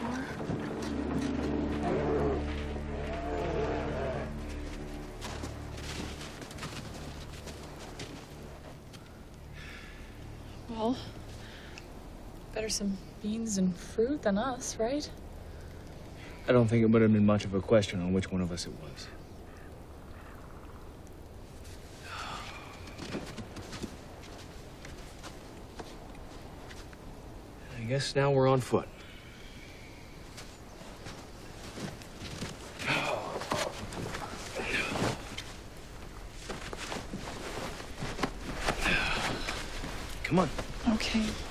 more? Well, better some beans and fruit than us, right? I don't think it would have been much of a question on which one of us it was. I guess now we're on foot. Come on. Okay.